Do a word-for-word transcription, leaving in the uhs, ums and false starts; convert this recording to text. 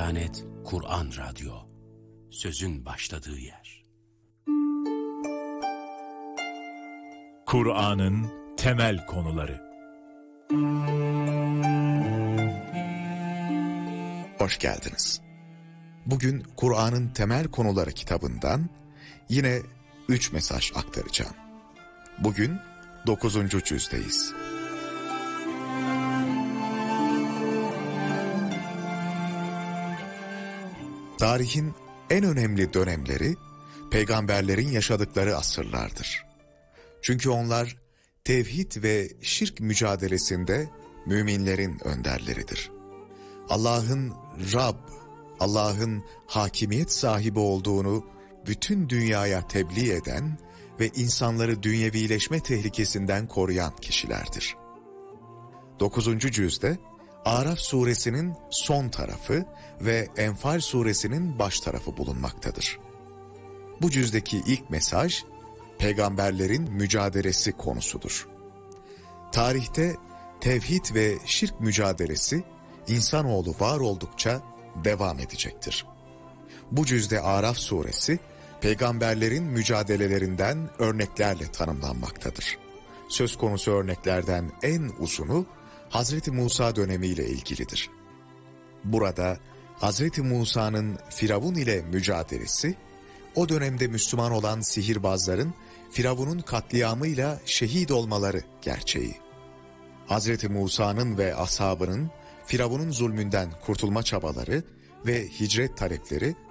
Diyanet Kur'an Radyo, sözün başladığı yer. Kur'an'ın temel konuları. Hoş geldiniz. Bugün Kur'an'ın temel konuları kitabından yine üç mesaj aktaracağım. Bugün dokuzuncu cüzdeyiz. Tarihin en önemli dönemleri peygamberlerin yaşadıkları asırlardır. Çünkü onlar tevhid ve şirk mücadelesinde müminlerin önderleridir. Allah'ın Rab, Allah'ın hakimiyet sahibi olduğunu bütün dünyaya tebliğ eden ve insanları dünyevileşme tehlikesinden koruyan kişilerdir. dokuzuncu cüzde Araf suresinin son tarafı ve Enfal suresinin baş tarafı bulunmaktadır. Bu cüzdeki ilk mesaj, peygamberlerin mücadelesi konusudur. Tarihte tevhid ve şirk mücadelesi insanoğlu var oldukça devam edecektir. Bu cüzde Araf suresi, peygamberlerin mücadelelerinden örneklerle tanımlanmaktadır. Söz konusu örneklerden en uzunu, Hazreti Musa dönemiyle ilgilidir. Burada Hazreti Musa'nın Firavun ile mücadelesi, o dönemde Müslüman olan sihirbazların Firavun'un katliamıyla şehit olmaları gerçeği. Hazreti Musa'nın ve ashabının Firavun'un zulmünden kurtulma çabaları ve hicret talepleri